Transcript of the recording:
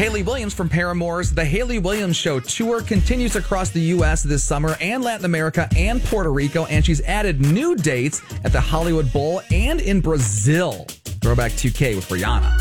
Hayley Williams from Paramore's The Hayley Williams Show tour continues across the U.S. this summer and Latin America and Puerto Rico, and she's added new dates at the Hollywood Bowl and in Brazil. Throwback 2K with Rihanna.